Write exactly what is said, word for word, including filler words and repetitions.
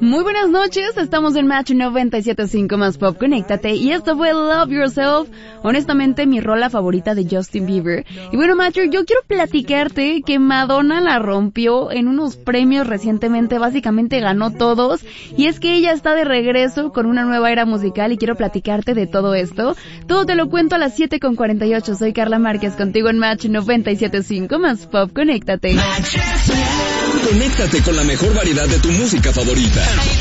Muy buenas noches, estamos en Match noventa y siete punto cinco más Pop, conéctate, y esto fue Love Yourself, honestamente mi rola favorita de Justin Bieber. Y bueno, Match, yo quiero platicarte que Madonna la rompió en unos premios recientemente, básicamente ganó todos, y es que ella está de regreso con una nueva era musical y quiero platicarte de todo esto. Todo te lo cuento a las siete con cuarenta y ocho, soy Carla Márquez, contigo en Match noventa y siete punto cinco más Pop, conéctate. Conéctate con la mejor variedad de tu música favorita.